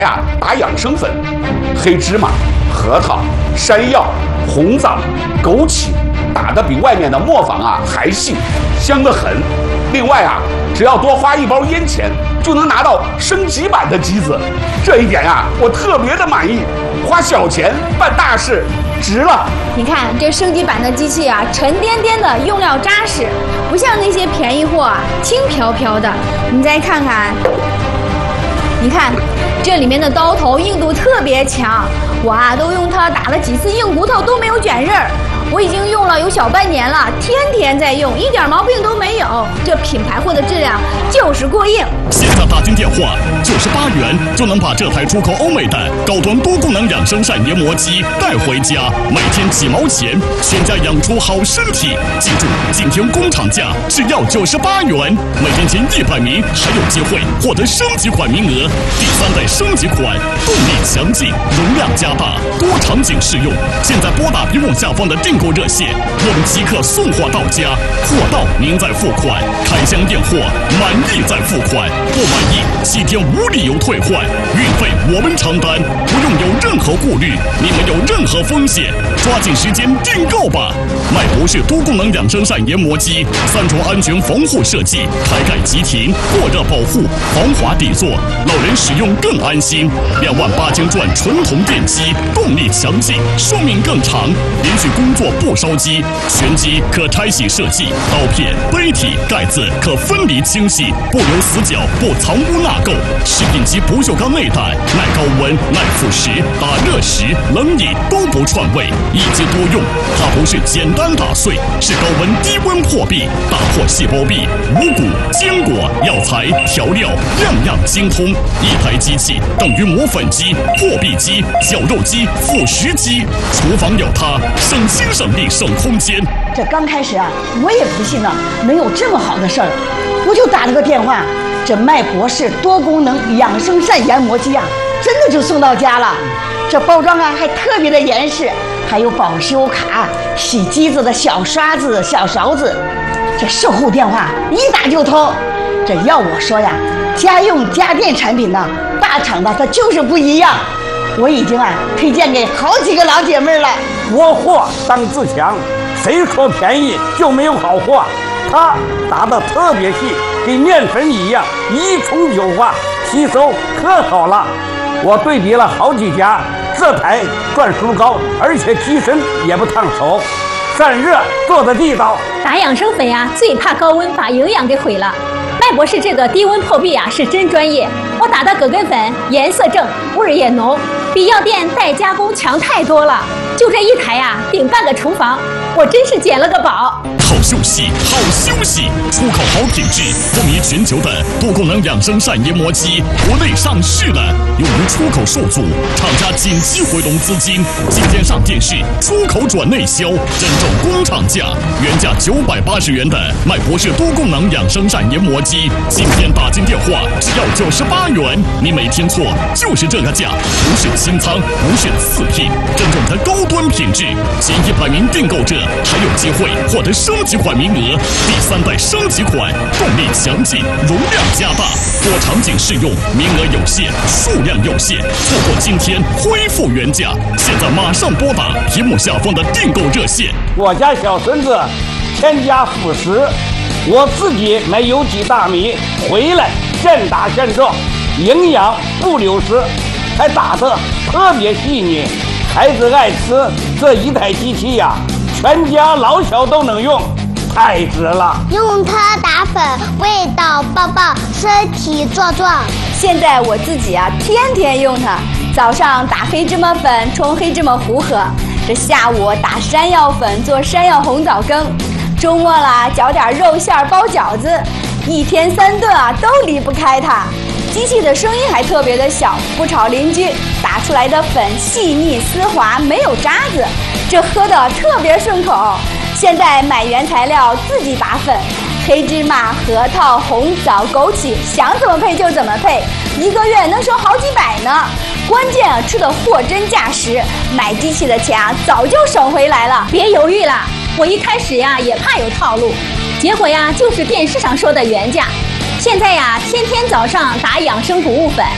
打养生粉，黑芝麻、核桃、山药、红枣、枸杞，打得比外面的磨坊还细，香得很。另外只要多花1包烟钱，就能拿到升级版的机子，这一点我特别的满意。花小钱办大事，值了。 你看这升级版的机器沉甸甸的，用料扎实，不像那些便宜货轻飘飘的。你再看看，你看这里面的刀头硬度特别强，我都用它打了几次硬骨头都没有卷刃儿。我已经用了有小半年了，天天在用，一点毛病都没有。这品牌货的质量就是过硬。 现在打进电话98元就能把这台出口欧美的高端多功能养生膳研磨机带回家，每天几毛钱，全家养出好身体。记住，今天工厂价只要98元，每天前100名还有机会获得升级款名额。第3代升级款，动力强劲，容量加大，多场景适用。现在拨打屏幕下方的订购热线，我们即刻送货到家，货到您再付款，开箱验货，满意再付款，不满意7天无理由退换，运费我们承担，不用有任何顾虑，你们有任何风险，抓紧时间订购吧。麦博士多功能养生膳研磨机，3重安全防护设计，开盖即停，过热保护，防滑底座，老人使用更安心。28000转纯铜电机，动力强劲，寿命更长，连续工作不烧机，全机可拆洗设计，刀片、杯体、盖子可分离清洗，不留死角，不藏污纳垢。食品级不锈钢内胆，耐高温、耐腐蚀，打热时、冷饮都不串味，一机多用。它不是简单打碎，是高温低温破壁，打破细胞壁，五谷、坚果、药材、调料样样精通。一台机器等于磨粉机、破壁机、绞肉机、腐蚀机，厨房有它，省心省力省空间。 这刚开始我也不信能有这么好的事儿，我就打了个电话，这麦博士多功能养生膳研磨机真的就送到家了。这包装还特别的严实，还有保修卡、洗机子的小刷子、小勺子。这售后电话一打就通。这要我说家用家电产品大厂的它就是不一样。我已经推荐给好几个老姐妹了。 国货当自强，谁说便宜就没有好货？它打得特别细，跟面粉一样，一冲就化，吸收可好了。我对比了好几家，这台转速高，而且机身也不烫手，散热做得地道。 打养生粉最怕高温把营养给毁了。麦博士这个低温破壁是真专业，我打的葛根粉颜色正，味儿也浓，比药店代加工强太多了。就这一台顶半个厨房，我真是捡了个宝。 好休息，好休息！出口好品质，风靡全球的多功能养生膳研磨机，国内上市了。由于出口受阻，厂家紧急回笼资金，今天上电视，出口转内销，真正工厂价，原价980元的麦博士多功能养生膳研磨机，今天打进电话只要98元，你没听错，就是这个价，不是清仓，不是次品，真正的高端品质。前100名订购者还有机会获得升级款名额，第3代升级款，动力强劲，容量加大，多场景适用，名额有限，数量有限，错过今天恢复原价。现在马上拨打屏幕下方的订购热线。 我家小孙子添加辅食，我自己买有机大米回来现打现做，营养不流失，还打得特别细腻，孩子爱吃。这一台机器全家老小都能用，太值了。 用它打粉，味道棒棒，身体壮壮。 现在我自己天天用它，早上打黑芝麻粉冲黑芝麻糊喝，这下午打山药粉做山药红枣羹，周末了搅点肉馅包饺子，一天3顿都离不开它。机器的声音还特别的小，不吵邻居，打出来的粉细腻丝滑，没有渣子，这喝的特别顺口。现在买原材料自己打粉，黑芝麻、核桃、红枣、枸杞，想怎么配就怎么配，1个月能收好几百呢。关键吃的货真价实，买机器的钱早就省回来了。 别犹豫了，我一开始也怕有套路，结果就是电视上说的原价。现在天天早上打养生谷物粉，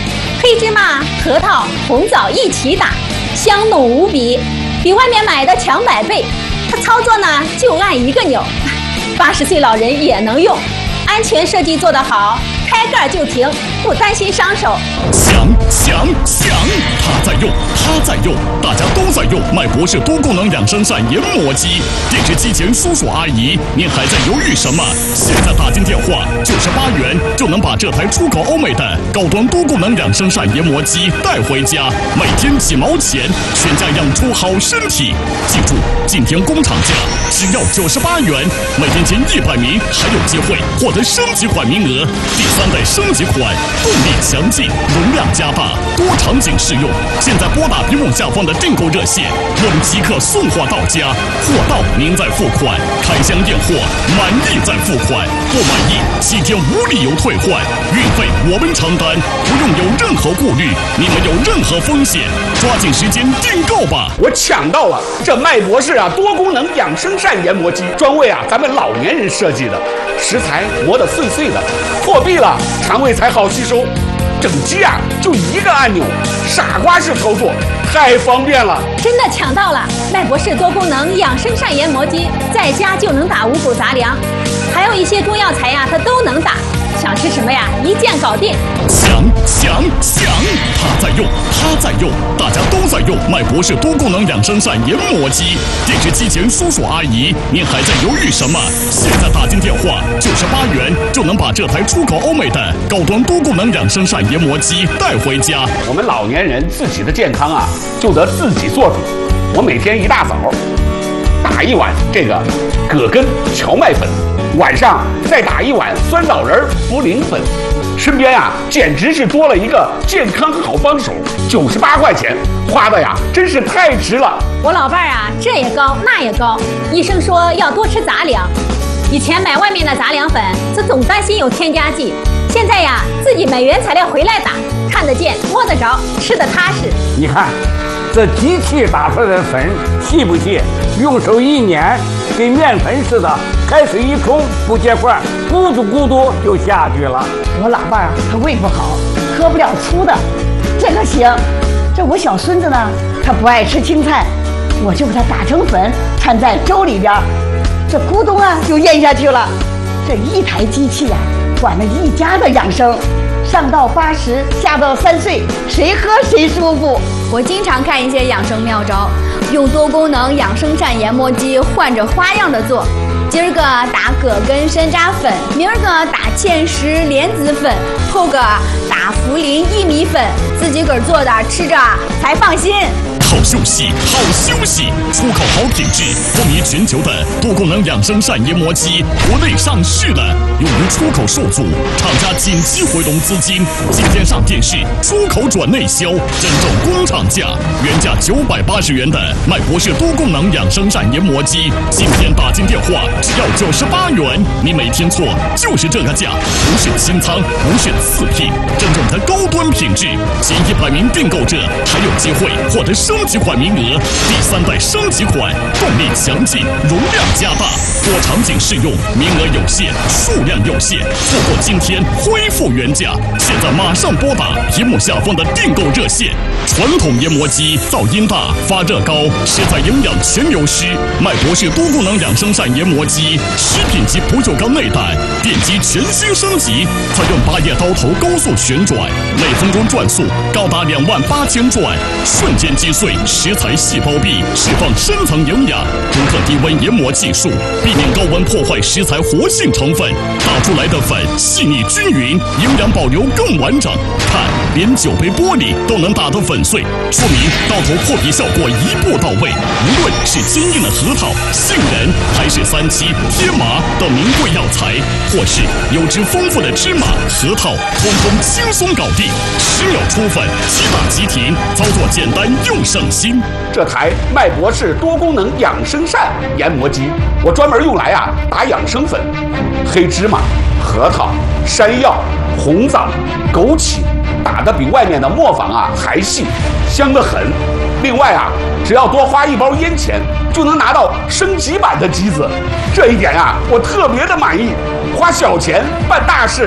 黑芝麻、核桃、红枣一起打，香浓无比，比外面买的强100倍。它操作呢就按一个钮，80岁老人也能用，安全设计做得好，开盖就停，不担心伤手。 响！他在用，大家都在用麦博士多功能养生膳研磨机。电视机前叔叔阿姨，您还在犹豫什么？现在打进电话，98元就能把这台出口欧美的高端多功能养生膳研磨机带回家，每天几毛钱，全家养出好身体。记住，今天工厂价只要98元，每天前100名还有机会获得升级款名额。第3代升级款，动力强劲，容量加大，多场景适用。现在拨打屏幕下方的订购热线，我们即刻送货到家，货到您再付款，开箱验货，满意再付款，不满意7天无理由退换，运费我们承担，不用有任何顾虑，你们有任何风险，抓紧时间订购吧！ 我抢到了这麦博士多功能养生膳研磨机，专为咱们老年人设计的，食材磨得碎碎的，破壁了肠胃才好吸收。整机就一个按钮，傻瓜式操作，太方便了。 真的抢到了麦博士多功能养生膳研磨机，在家就能打五谷杂粮，还有一些中药材它都能打。想吃什么一键搞定。 响！他在用，大家都在用麦博士多功能养生膳研磨机。电视机前叔叔阿姨，您还在犹豫什么？现在打进电话98元就能把这台出口欧美的高端多功能养生膳研磨机带回家。 我们老年人自己的健康就得自己做主。我每天一大早打1碗这个葛根荞麦粉，晚上再打1碗酸枣仁茯苓粉，身边简直是多了一个健康好帮手，98块钱花的真是太值了。 我老伴这也高那也高，医生说要多吃杂粮。以前买外面的杂粮粉，总担心有添加剂，现在自己买原材料回来打，看得见摸得着，吃得踏实。 你看这机器打出来的粉细不细？用手一捻，跟面粉似的，开水一冲不结块，咕嘟咕嘟就下去了。 我老伴他胃不好，喝不了粗的，这个行。这我小孙子呢，他不爱吃青菜，我就把它打成粉，掺在粥里边，这咕咚就咽下去了。这一台机器管了一家的养生，上到80，下到3岁，谁喝谁舒服。 我经常看一些养生妙招，用多功能养生膳研磨机换着花样的做。今儿个打葛根山楂粉，明儿个打芡实莲子粉，后个打茯苓薏米粉，自己个儿做的，吃着才放心。 好休息，出口好品质，风靡全球的多功能养生膳研磨机，国内上市了，由于出口受阻，厂家紧急回笼资金，今天上电视，出口转内销，真正工厂价，原价980元的麦博士多功能养生膳研磨机，今天打进电话只要98元，你没听错，就是这个价，不是清仓，不是次品，真正的高端品质，前100名订购者还有机会获得升级款名额，第3代升级款，动力强劲，容量加大，多场景适用，名额有限，数量有限，错过今天恢复原价，现在马上拨打屏幕下方的订购热线。传统研磨机噪音大，发热高，食材营养全流失。麦博士多功能养生膳研磨机，食品级不锈钢内胆，电机全新升级，采用8叶刀头高速旋转，每分钟转速高达28000转，瞬间击碎食材细胞壁，释放深层营养。独特低温研磨技术，避免高温破坏食材活性成分，打出来的粉细腻均匀，营养保留更完整。看，连酒杯玻璃都能打得粉碎，说明刀头破皮效果一步到位。无论是坚硬的核桃、杏仁，还是3七、天麻等名贵药材，或是油脂丰富的芝麻、核桃，通通轻松搞定，10秒出粉，即打即停，操作简单又省心。 这台麦博士多功能养生膳研磨机，我专门用来打养生粉，黑芝麻、核桃、山药、红枣、枸杞，打得比外面的磨坊还细，香得很。另外只要多花1包烟钱，就能拿到升级版的机子，这一点我特别的满意。花小钱办大事，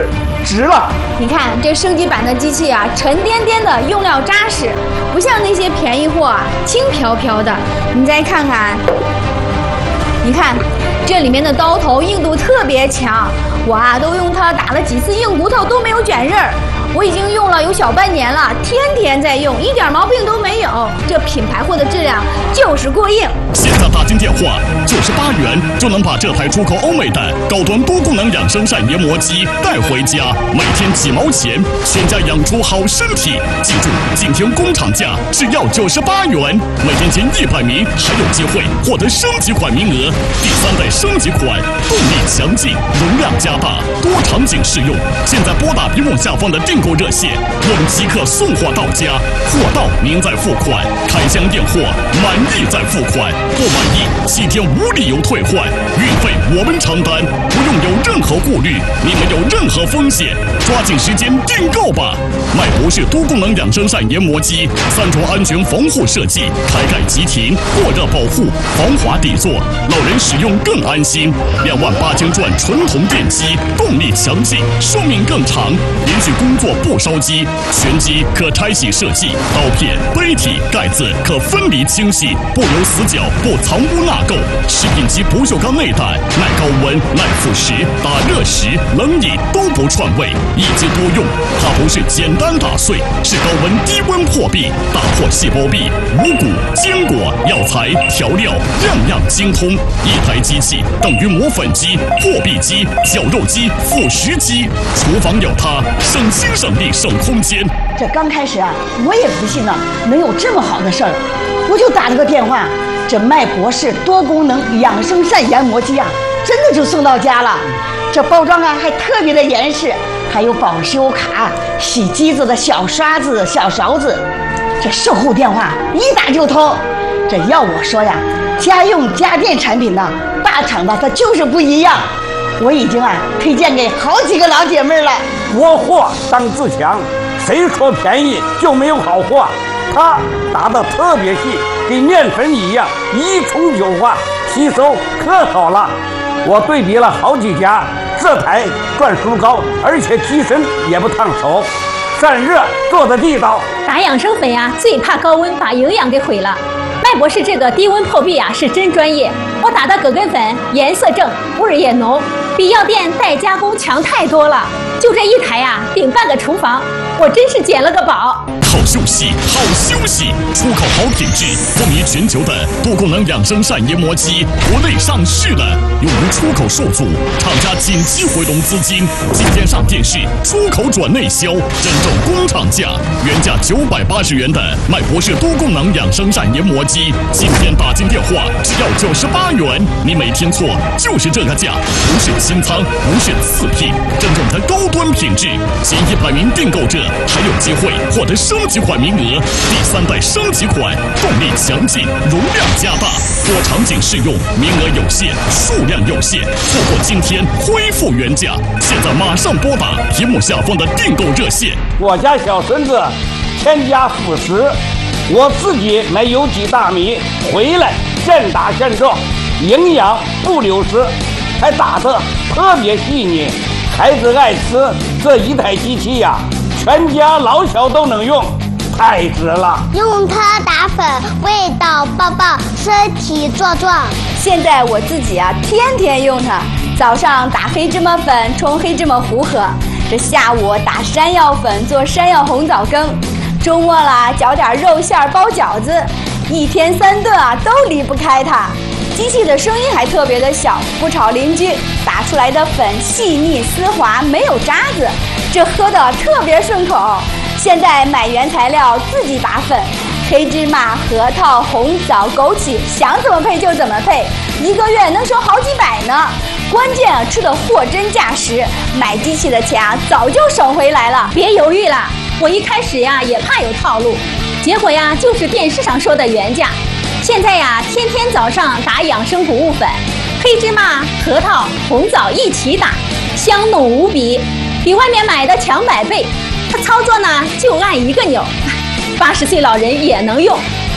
值了。 你看这升级版的机器啊，沉甸甸的，用料扎实，不像那些便宜货啊，轻飘飘的。你再看看，你看这里面的刀头硬度特别强，我啊都用它打了几次硬骨头都没有卷刃儿。我已经用了有小半年了，天天在用，一点毛病都没有。这品牌货的质量就是过硬。 现在打进电话98元就能把这台出口欧美的高端多功能养生膳研磨机带回家，每天几毛钱，全家养出好身体。记住，今天工厂价只要98元，每天前100名还有机会获得升级款名额。第3代升级款，动力强劲，容量加大，多场景适用。现在拨打屏幕下方的订购热线，我们即刻送货到家，货到您再付款，开箱验货，满意再付款，不满意7天无理由退换，运费我们承担，不用有任何顾虑，你没有任何风险，抓紧时间订购吧！麦博士多功能养生膳研磨机，3重安全防护设计，开盖即停，过热保护，防滑底座，老人使用更安心。28000转纯铜电机，动力强劲，寿命更长，连续工作不烧机，全机可拆洗设计，刀片、杯体、盖子可分离清洗，不留死角，不藏污纳垢。食品级不锈钢内胆，耐高温、耐腐蚀，打热时、冷饮都不串味，一机多用。它不是简单打碎，是高温低温破壁，打破细胞壁，五谷、坚果、药材、调料，样样精通。一台机器等于磨粉机、破壁机、绞肉机、腐蚀机，厨房有它，省心省力省空间。 这刚开始啊，我也不信呢，能有这么好的事儿，我就打了个电话，这麦博士多功能养生膳研磨机啊，真的就送到家了。这包装啊还特别的严实，还有保修卡、洗机子的小刷子、小勺子。这售后电话一打就通。这要我说呀，家用家电产品呢，大厂的它就是不一样。我已经推荐给好几个老姐妹了。 国货当自强，谁说便宜就没有好货？它打得特别细，跟面粉一样，一冲就化，吸收可好了。我对比了好几家，这台转速高，而且机身也不烫手，散热做得地道。 打养生粉呀，最怕高温把营养给毁了。麦博士这个低温破壁啊是真专业，我打的葛根粉颜色正，味儿也浓，比药店代加工强太多了。就这一台呀，顶半个厨房，我真是捡了个宝。 好休息，好休息，出口好品质，风靡全球的多功能养生膳研磨机国内上市了，由于出口受阻，厂家紧急回笼资金，今天上电视，出口转内销，真正工厂价，原价980元的麦博士多功能养生膳研磨机，今天打进电话只要98元，你没听错，就是这个价，不是清仓，不是次品，真正的高端品质，前100名订购者还有机会获得升级款名额，第3代升级款，动力强劲，容量加大，多场景适用，名额有限，数量有限，错过今天恢复原价，现在马上拨打屏幕下方的订购热线。 我家小孙子添加辅食，我自己买有机大米回来现打现做，营养不流失，还打得特别细腻，孩子爱吃。这一台机器呀，全家老小都能用，太值了。 用它打粉，味道爆爆，身体壮壮。 现在我自己啊，天天用它。早上打黑芝麻粉冲黑芝麻糊喝，这下午打山药粉做山药红枣羹，周末啦搅点肉馅儿包饺子，一天3顿啊都离不开它。机器的声音还特别的小，不吵邻居，打出来的粉细腻丝滑，没有渣子，这喝的特别顺口。现在买原材料自己打粉，黑芝麻、核桃、红枣、枸杞，想怎么配就怎么配，1个月能省好几百呢。关键啊，吃的货真价实，买机器的钱啊早就省回来了。 别犹豫了，我一开始呀也怕有套路，结果呀就是电视上说的原价。现在呀，天天早上打养生谷物粉，黑芝麻、核桃、红枣一起打，香浓无比，比外面买的强100倍。它操作呢就按1个钮，80岁老人也能用。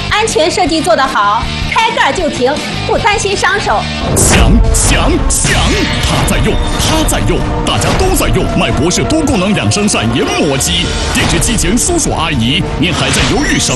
安全设计做得好，开盖就停，不担心伤手。 响！他在用，大家都在用麦博士多功能养生善研磨机。电视机前叔叔阿姨，您还在犹豫什么？